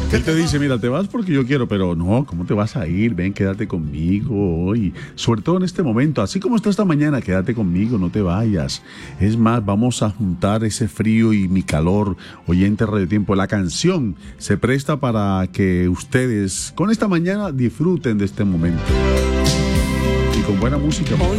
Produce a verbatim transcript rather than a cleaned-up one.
Él te dice, mira, te vas porque yo quiero, pero no, ¿cómo te vas a ir? Ven, quédate conmigo hoy. Sobre todo en este momento, así como está esta mañana, quédate conmigo, no te vayas. Es más, vamos a juntar ese frío y mi calor. Oyente Radio Tiempo, la canción se presta para que ustedes con esta mañana disfruten de este momento. Y con buena música.